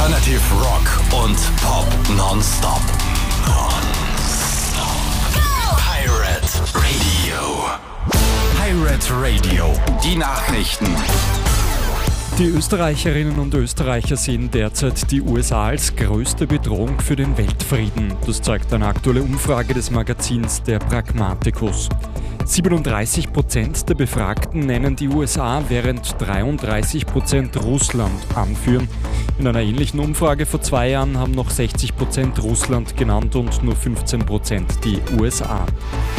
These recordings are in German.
Alternative Rock und Pop nonstop. Pirate Radio. Pirate Radio. Die Nachrichten. Die Österreicherinnen und Österreicher sehen derzeit die USA als größte Bedrohung für den Weltfrieden. Das zeigt eine aktuelle Umfrage des Magazins Der Pragmaticus. 37% der Befragten nennen die USA, während 33% Russland anführen. In einer ähnlichen Umfrage vor 2 Jahren haben noch 60% Russland genannt und nur 15% die USA.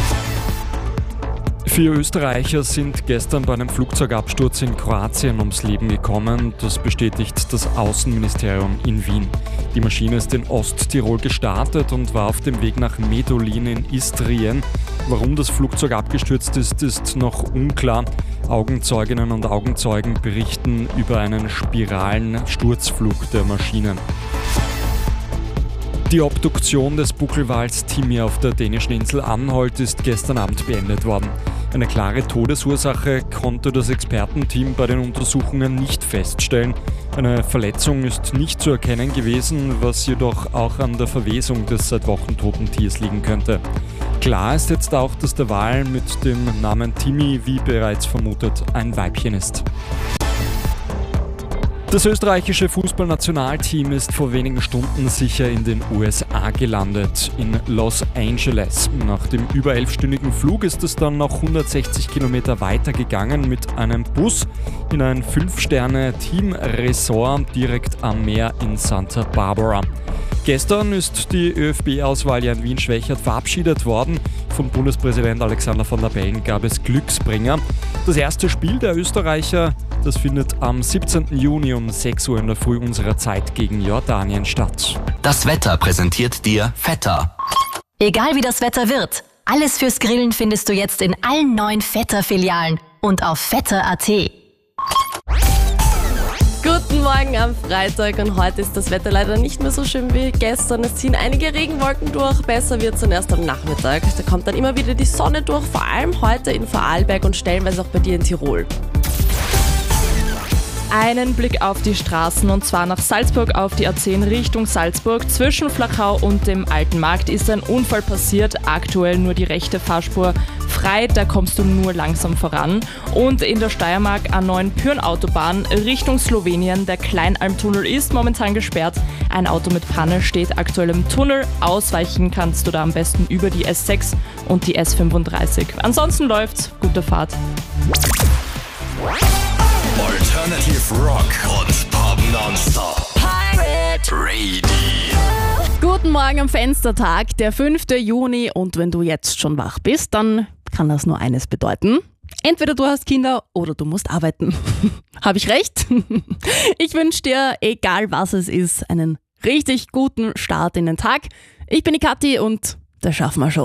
4 Österreicher sind gestern bei einem Flugzeugabsturz in Kroatien ums Leben gekommen. Das bestätigt das Außenministerium in Wien. Die Maschine ist in Osttirol gestartet und war auf dem Weg nach Medulin in Istrien. Warum das Flugzeug abgestürzt ist, ist noch unklar. Augenzeuginnen und Augenzeugen berichten über einen spiralen Sturzflug der Maschinen. Die Obduktion des Buckelwals Timmy auf der dänischen Insel Anholt ist gestern Abend beendet worden. Eine klare Todesursache konnte das Expertenteam bei den Untersuchungen nicht feststellen. Eine Verletzung ist nicht zu erkennen gewesen, was jedoch auch an der Verwesung des seit Wochen toten Tiers liegen könnte. Klar ist jetzt auch, dass der Wal mit dem Namen Timmy, wie bereits vermutet, ein Weibchen ist. Das österreichische Fußballnationalteam ist vor wenigen Stunden sicher in den USA gelandet, in Los Angeles. Nach dem über 11-stündigen Flug ist es dann noch 160 Kilometer weiter gegangen mit einem Bus in ein 5-Sterne-Team-Resort direkt am Meer in Santa Barbara. Gestern ist die ÖFB-Auswahl ja in Wien-Schwächert verabschiedet worden. Von Bundespräsident Alexander Van der Bellen gab es Glücksbringer. Das erste Spiel der Österreicher, das findet am 17. Juni um 6 Uhr in der Früh unserer Zeit gegen Jordanien statt. Das Wetter präsentiert dir Vetter. Egal wie das Wetter wird, alles fürs Grillen findest du jetzt in allen 9 Vetter-Filialen und auf vetter.at. Guten Morgen am Freitag und heute ist das Wetter leider nicht mehr so schön wie gestern. Es ziehen einige Regenwolken durch, besser wird es dann erst am Nachmittag. Da kommt dann immer wieder die Sonne durch, vor allem heute in Vorarlberg und stellenweise auch bei dir in Tirol. Einen Blick auf die Straßen und zwar nach Salzburg auf die A10 Richtung Salzburg. Zwischen Flachau und dem Alten Markt ist ein Unfall passiert. Aktuell nur die rechte Fahrspur frei, da kommst du nur langsam voran. Und in der Steiermark A9 Pyrn-Autobahn Richtung Slowenien. Der Kleinalmtunnel ist momentan gesperrt. Ein Auto mit Panne steht aktuell im Tunnel. Ausweichen kannst du da am besten über die S6 und die S35. Ansonsten läuft's. Gute Fahrt. Alternative Rock und Pop nonstop. Pirate Radio. Guten Morgen am Fenstertag, der 5. Juni und wenn du jetzt schon wach bist, dann kann das nur eines bedeuten. Entweder du hast Kinder oder du musst arbeiten. Habe ich recht? Ich wünsche dir, egal was es ist, einen richtig guten Start in den Tag. Ich bin die Kathi und das schaffen wir schon.